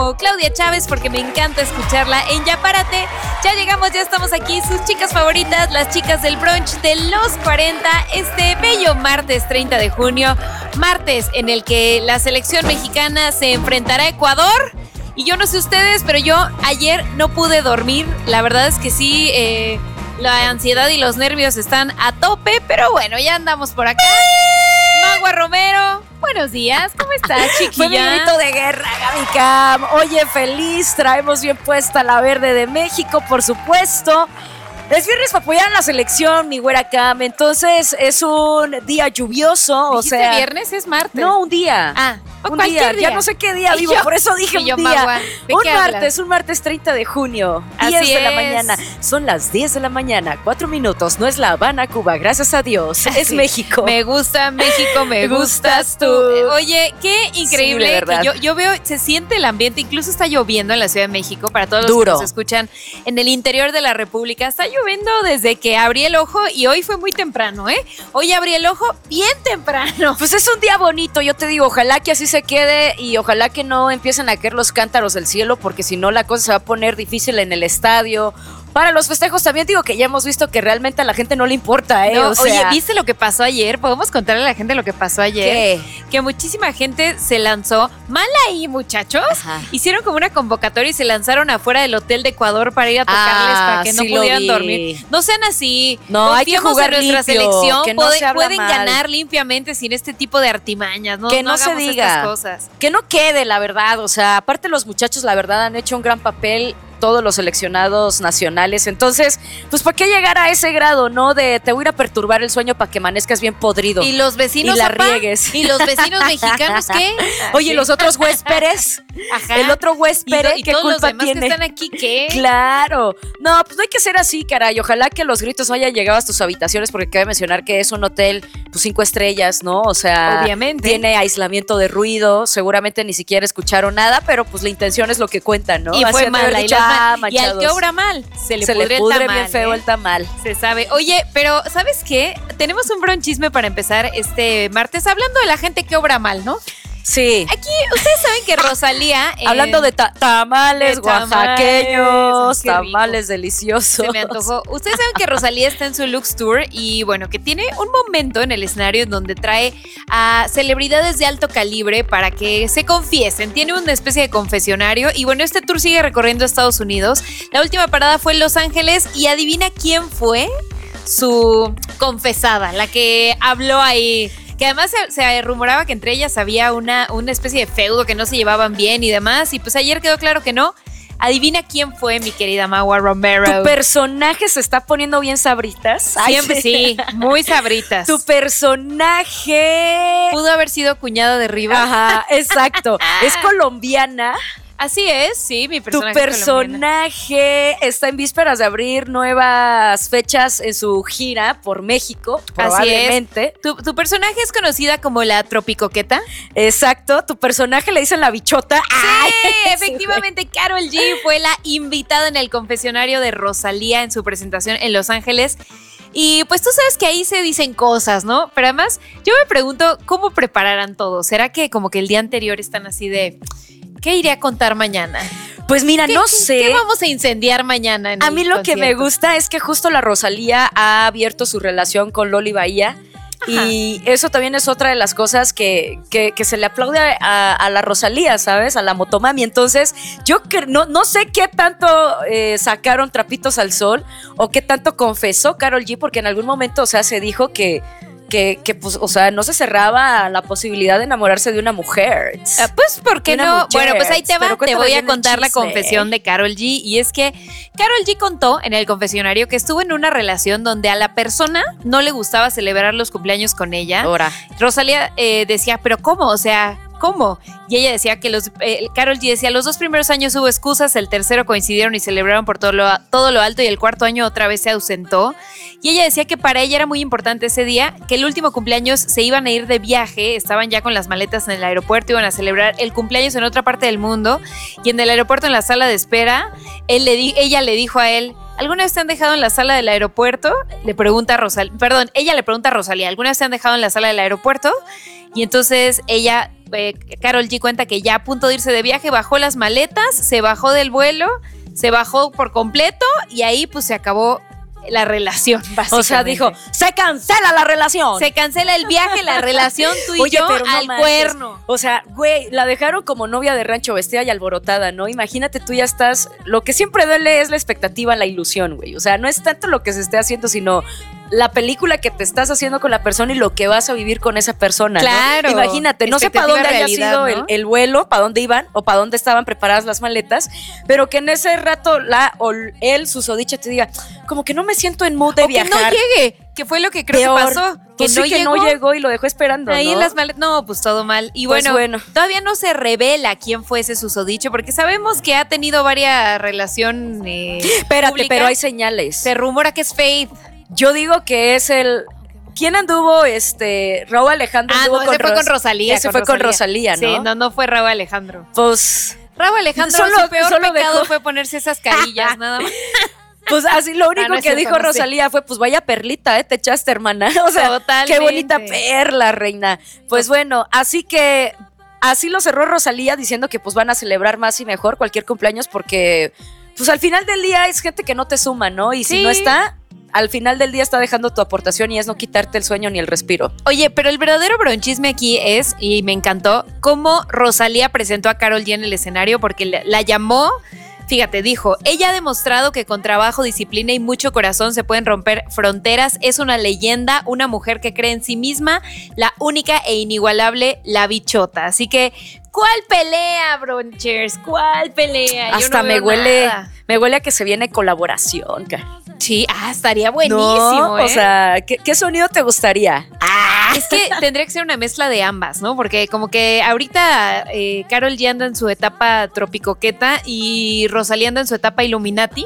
como Claudia Chávez porque me encanta escucharla en Ya Párate. Ya llegamos, ya estamos aquí, sus chicas favoritas, las chicas del brunch de los 40, este bello martes 30 de junio, martes en el que la selección mexicana se enfrentará a Ecuador. Y yo no sé ustedes, pero yo ayer no pude dormir, la verdad es que sí, la ansiedad y los nervios están a tope, pero bueno, ya andamos por acá. Magua Romero, buenos días, ¿cómo estás, chiquilla? Fue mi grito de guerra, Gaby Cam. Oye, feliz, traemos bien puesta la verde de México, por supuesto. Es viernes para apoyar a la selección, mi güera Cam. Entonces es un día lluvioso, o sea. ¿Viernes es martes? No, un día. Un día. Ya no sé qué día vivo, por eso dije un día. Un martes 30 de junio, 10 de la mañana. Son las 10 de la mañana, 4 minutos. No es La Habana, Cuba, gracias a Dios. Es México. Me gusta México, me gustas tú. Oye, qué increíble. Sí, que yo veo, se siente el ambiente, incluso está lloviendo en la Ciudad de México, para todos los que nos escuchan en el interior de la República. Está lloviendo desde que abrí el ojo y hoy fue muy temprano, ¿eh? Hoy abrí el ojo bien temprano. Pues es un día bonito, yo te digo, ojalá que así se quede y ojalá que no empiecen a caer los cántaros del cielo, porque si no la cosa se va a poner difícil en el estadio. Para los festejos también digo que ya hemos visto que realmente a la gente no le importa, ¿eh? No, o sea, oye, ¿viste lo que pasó ayer? ¿Podemos contarle a la gente lo que pasó ayer? ¿Qué? Que muchísima gente se lanzó, mal ahí, muchachos. Ajá. Hicieron como una convocatoria y se lanzaron afuera del hotel de Ecuador para ir a tocarles para que no pudieran dormir. No sean así. No, hay que jugar en nuestra selección. Que no pueden ganar limpiamente sin este tipo de artimañas. Que no se diga estas cosas. Que no quede, la verdad. O sea, aparte los muchachos, la verdad, han hecho un gran papel, todos los seleccionados nacionales. Entonces, pues ¿para qué llegar a ese grado, no? De te voy a ir a perturbar el sueño para que amanezcas bien podrido. Y los vecinos, y la riegues. Y los vecinos mexicanos, ¿qué? Oye, los otros huéspedes. Ajá. El otro huésped, ¿qué todos culpa los demás tiene? Que están aquí, ¿qué? Claro. No, pues no hay que ser así, caray. Ojalá que los gritos no hayan llegado a tus habitaciones, porque cabe mencionar que es un hotel, pues 5 estrellas, ¿no? O sea, obviamente tiene aislamiento de ruido. Seguramente ni siquiera escucharon nada, pero pues la intención es lo que cuenta, ¿no? Y fue mala. Y al que obra obra mal, se le pudre bien feo el tamal. Se sabe. Oye, pero ¿sabes qué? Tenemos un bronchisme para empezar este martes, hablando de la gente que obra mal, ¿no? Sí. Aquí, ustedes saben que Rosalía... hablando de tamales oaxaqueños, tamales deliciosos. Se me antojó. Ustedes saben que Rosalía está en su Lux Tour y bueno, que tiene un momento en el escenario en donde trae a celebridades de alto calibre para que se confiesen. Tiene una especie de confesionario y bueno, este tour sigue recorriendo Estados Unidos. La última parada fue en Los Ángeles y adivina quién fue su confesada, la que habló ahí. Que además se rumoraba que entre ellas había una especie de feudo, que no se llevaban bien y demás. Y pues ayer quedó claro que no. Adivina quién fue, mi querida Magua Romero. Tu personaje se está poniendo bien sabritas. Siempre sí, muy sabritas. Tu personaje pudo haber sido cuñada de Riva. Ajá, exacto. Es colombiana. Así es, sí, mi personaje. Tu personaje está en vísperas de abrir nuevas fechas en su gira por México, probablemente. Así es. ¿Tu personaje es conocida como la tropicoqueta? Exacto. Tu personaje le dicen la bichota. Sí, ¡ay! Efectivamente, Karol G fue la invitada en el confesionario de Rosalía en su presentación en Los Ángeles. Y pues tú sabes que ahí se dicen cosas, ¿no? Pero además, yo me pregunto cómo prepararán todo. ¿Será que como que el día anterior están así de... ¿qué iré a contar mañana? Pues mira, no sé. ¿Qué vamos a incendiar mañana? A mí lo que me gusta es que justo la Rosalía ha abierto su relación con Loli Bahía. Ajá. Y eso también es otra de las cosas que se le aplaude a la Rosalía, ¿sabes? A la motomami. Entonces, yo no sé qué tanto sacaron trapitos al sol o qué tanto confesó Karol G, porque en algún momento, o sea, se dijo que pues, o sea, no se cerraba la posibilidad de enamorarse de una mujer. Pues, ¿por qué no? Bueno, pues ahí te va, te voy a contar la confesión de Karol G. Y es que Karol G contó en el confesionario que estuvo en una relación donde a la persona no le gustaba celebrar los cumpleaños con ella. Ahora. Rosalía decía, ¿pero cómo? O sea... ¿cómo? Y ella decía que Karol G decía, los 2 primeros años hubo excusas, el tercero coincidieron y celebraron por todo lo alto y el cuarto año otra vez se ausentó. Y ella decía que para ella era muy importante ese día, que el último cumpleaños se iban a ir de viaje, estaban ya con las maletas en el aeropuerto, iban a celebrar el cumpleaños en otra parte del mundo y en el aeropuerto, en la sala de espera, ella le dijo a él, ¿alguna vez te han dejado en la sala del aeropuerto? Ella le pregunta a Rosalía, ¿alguna vez te han dejado en la sala del aeropuerto? Y entonces ella Karol G cuenta que ya a punto de irse de viaje, bajó las maletas, se bajó del vuelo, se bajó por completo y ahí pues se acabó la relación, básicamente. O sea, dijo, se cancela la relación. Se cancela el viaje, la relación, tú y Oye, yo pero no al manches. cuerno. O sea, güey, la dejaron como novia de rancho, vestida y alborotada, ¿no? Imagínate, tú ya estás... Lo que siempre duele es la expectativa, la ilusión, güey. O sea, no es tanto lo que se esté haciendo, sino la película que te estás haciendo con la persona y lo que vas a vivir con esa persona, ¿no? Claro. Imagínate, no sé para dónde haya sido ¿no? el vuelo, para dónde iban o para dónde estaban preparadas las maletas, pero que en ese rato él, susodicha, te diga, como que no me siento en mood de viajar. Que no llegue, que fue lo que creo Peor. que pasó. Que Pues no sí, que llegó. no llegó y lo dejó esperando, Ahí ¿no? en las maletas, no, pues todo mal. Y Pues bueno, todavía no se revela quién fue ese susodicho, porque sabemos que ha tenido varias relaciones. Espérate, públicas. pero hay señales. Se rumora que es Faith. Yo digo que es el... ¿Quién anduvo? Raúl Alejandro anduvo ese fue con Rosalía. Ese fue con Rosalía, ¿no? Sí, no fue Raúl Alejandro. Pues... Raúl Alejandro, su peor pecado fue ponerse esas carillas, nada más. Pues así lo único que dijo Rosalía fue, pues vaya perlita, te echaste, hermana. O sea, totalmente. Qué bonita perla, reina. Pues bueno, así que así lo cerró Rosalía diciendo que pues van a celebrar más y mejor cualquier cumpleaños porque pues al final del día es gente que no te suma, ¿no? Y si no está, al final del día está dejando tu aportación y es no quitarte el sueño ni el respiro. Oye, pero el verdadero bronchisme aquí es, y me encantó, cómo Rosalía presentó a Karol G en el escenario porque la llamó. Fíjate, dijo, ella ha demostrado que con trabajo, disciplina y mucho corazón se pueden romper fronteras. Es una leyenda, una mujer que cree en sí misma, la única e inigualable La Bichota. Así que, ¿cuál pelea, Bronchers? ¿Cuál pelea? Hasta Yo no me veo huele, nada. me huele a que se viene colaboración, cara. Sí, estaría buenísimo, No, o sea, ¿qué sonido te gustaría? Es que tendría que ser una mezcla de ambas, ¿no? Porque como que ahorita Karol G anda en su etapa tropicoqueta y Rosalía anda en su etapa Illuminati.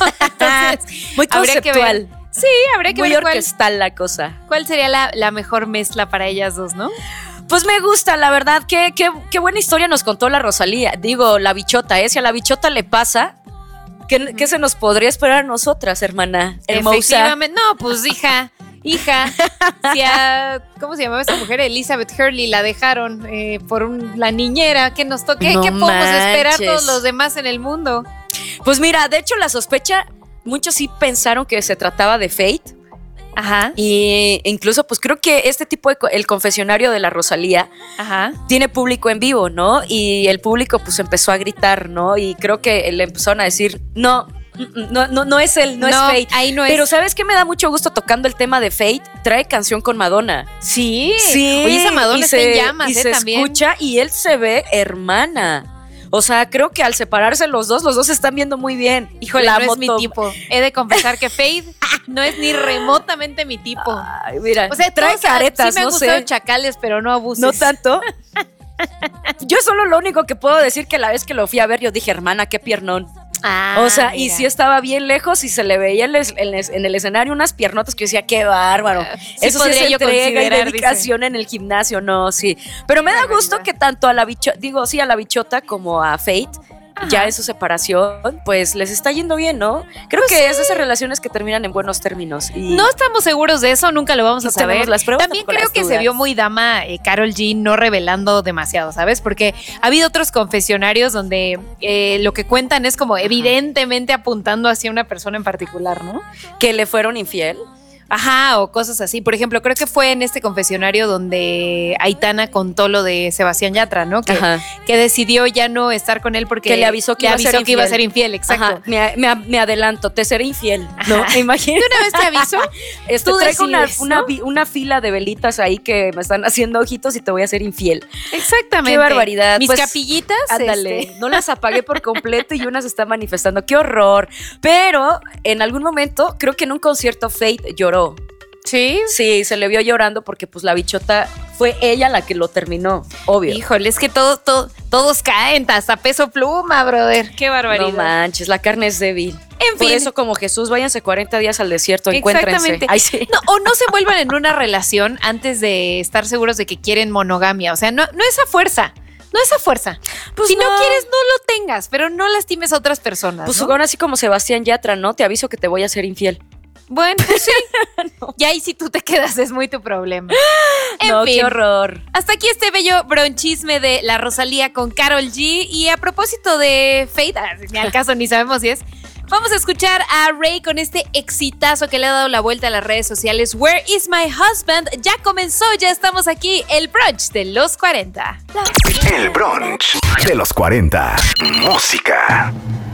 Entonces, muy conceptual. Sí, habría que muy ver orquestal la cosa. cuál sería la mejor mezcla para ellas dos, ¿no? Pues me gusta, la verdad, qué buena historia nos contó la Rosalía. Digo, La Bichota, si a La Bichota le pasa, ¿qué se nos podría esperar a nosotras, hermana? Hermosa. Efectivamente. No, pues hija, si a, ¿cómo se llamaba esa mujer? Elizabeth Hurley la dejaron por la niñera. ¿Qué nos toque? No ¿Qué podemos esperar manches. todos los demás en el mundo? Pues mira, de hecho la sospecha, muchos sí pensaron que se trataba de Fate. Ajá. Y incluso pues creo que este tipo el confesionario de la Rosalía Ajá. tiene público en vivo, ¿no? Y el público pues empezó a gritar, ¿no? Y creo que le empezaron a decir, no es él, no es Fate. Ahí no es. Pero ¿sabes qué me da mucho gusto tocando el tema de Fate? Trae canción con Madonna. Sí. Sí. Oye, esa Madonna está en llamas, y se también. escucha y él se ve hermana. O sea, creo que al separarse los dos se están viendo muy bien. Híjole, no es mi tipo. He de confesar que Faith no es ni remotamente mi tipo. Ay, mira, O sea, trae caretas, sí me han no gustado sé. chacales, pero no abuses. No tanto. Yo solo lo único que puedo decir que la vez que lo fui a ver, yo dije, hermana, qué piernón. Ah, O sea, y mira. sí estaba bien lejos y se le veía en el escenario unas piernotas que yo decía, qué bárbaro. Sí Eso sí podría es yo entrega y considerar, dedicación en el gimnasio, no, sí. Pero me da gusto que tanto a la bichota como a Fate, ya en su separación, pues les está yendo bien, ¿no? Creo que es esas relaciones que terminan en buenos términos. Y No estamos seguros de eso, nunca lo vamos a No tenemos saber. las pruebas, También tampoco creo las que se dudas. vio muy dama Karol G no revelando demasiado, ¿sabes? Porque ha habido otros confesionarios donde lo que cuentan es como evidentemente apuntando hacia una persona en particular, ¿no? que le fueron infiel. Ajá, o cosas así. Por ejemplo, creo que fue en este confesionario donde Aitana contó lo de Sebastián Yatra, ¿no? Que decidió ya no estar con él porque Que le avisó que iba a ser infiel, exacto. Ajá, me adelanto, te seré infiel, ¿no? Ajá. Imagínate. ¿De una vez te aviso? Tú Traigo decides, ¿no? una fila de velitas ahí que me están haciendo ojitos y te voy a hacer infiel. Exactamente. Qué barbaridad. Mis Pues, capillitas. Ándale, no las apagué por completo y una se está manifestando. ¡Qué horror! Pero en algún momento, creo que en un concierto Fate lloró. Sí. Sí, se le vio llorando porque pues la bichota fue ella la que lo terminó, obvio. Híjole, es que todos caen hasta peso pluma, brother. Qué barbaridad. No manches, la carne es débil. En Por fin. eso, como Jesús, váyanse 40 días al desierto, encuéntrense. Exactamente. Ay, sí. No, o no se vuelvan en una relación antes de estar seguros de que quieren monogamia. O sea, no es a fuerza. No es a fuerza. Pues si no no. quieres, no lo tengas, pero no lastimes a otras personas. Pues ¿no? ahora así como Sebastián Yatra, ¿no? Te aviso que te voy a ser infiel. Bueno, pues sí. No. Y ahí si tú te quedas es muy tu problema. En fin, qué horror. Hasta aquí este bello bronchisme de la Rosalía con Karol G. Y a propósito de Fate, ni al caso ni sabemos si es, vamos a escuchar a Rey con este exitazo que le ha dado la vuelta a las redes sociales. Where is my husband? Ya comenzó, ya estamos aquí. El brunch de los 40. El brunch de los 40. Música.